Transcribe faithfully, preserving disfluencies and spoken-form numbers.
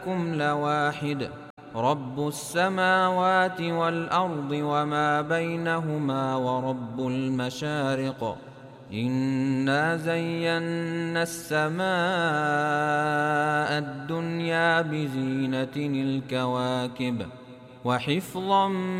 إلهكم لواحد رب السماوات والأرض وما بينهما ورب المشارق إنا زينا السماء الدنيا بزينة الكواكب وحفظا